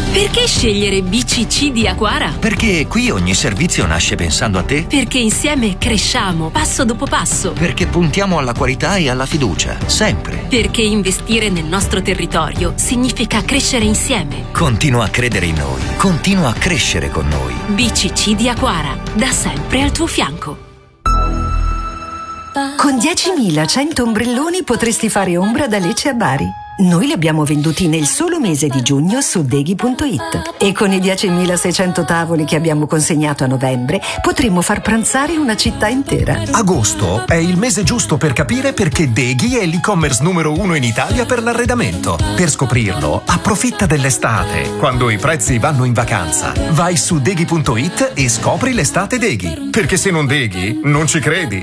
Perché scegliere BCC di Aquara? Perché qui ogni servizio nasce pensando a te. Perché insieme cresciamo passo dopo passo. Perché puntiamo alla qualità e alla fiducia, sempre. Perché investire nel nostro territorio significa crescere insieme. Continua a credere in noi, continua a crescere con noi. BCC di Aquara, da sempre al tuo fianco. Con 10.100 ombrelloni potresti fare ombra da Lecce a Bari. Noi li abbiamo venduti nel solo mese di giugno su Deghi.it e con i 10.600 tavoli che abbiamo consegnato a novembre potremmo far pranzare una città intera. Agosto è il mese giusto per capire perché Deghi è l'e-commerce numero 1 in Italia per l'arredamento. Per scoprirlo, approfitta dell'estate, quando i prezzi vanno in vacanza. Vai su Deghi.it e scopri l'estate Deghi. Perché se non Deghi, non ci credi.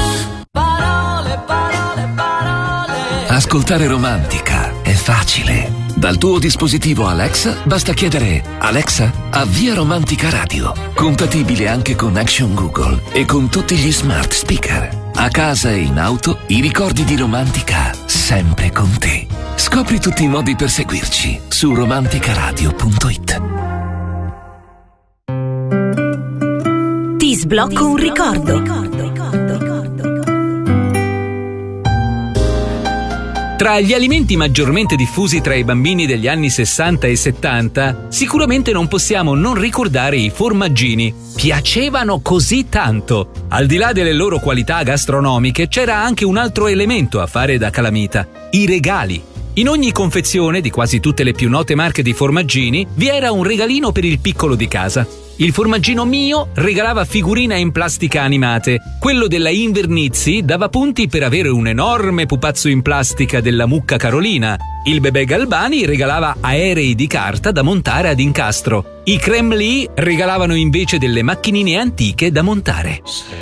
Ascoltare Romantica è facile. Dal tuo dispositivo Alexa basta chiedere: Alexa, avvia Romantica Radio. Compatibile anche con Action Google e con tutti gli smart speaker. A casa e in auto, i ricordi di Romantica sempre con te. Scopri tutti i modi per seguirci su romanticaradio.it. Ti sblocco un ricordo. Tra gli alimenti maggiormente diffusi tra i bambini degli anni 60 e 70, sicuramente non possiamo non ricordare i formaggini. Piacevano così tanto! Al di là delle loro qualità gastronomiche, c'era anche un altro elemento a fare da calamita: i regali. In ogni confezione di quasi tutte le più note marche di formaggini vi era un regalino per il piccolo di casa. Il formaggino Mio regalava figurine in plastica animate. Quello della Invernizzi dava punti per avere un enorme pupazzo in plastica della mucca Carolina. Il bebè Galbani regalava aerei di carta da montare ad incastro. I Cremli regalavano invece delle macchinine antiche da montare.